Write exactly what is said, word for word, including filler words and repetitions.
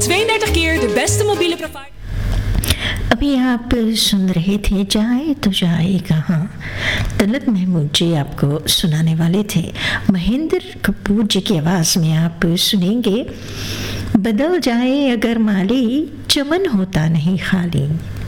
tweeëndertig keer de beste mobiele provider. अभी आप सुन रहे थे जाए तो जाए कहाँ। तलत महमूद जी आपको सुनाने वाले थे। महेंद्र कपूर जी की आवाज़ में आप सुनेंगे बदल जाए अगर माली चमन होता नहीं खाली।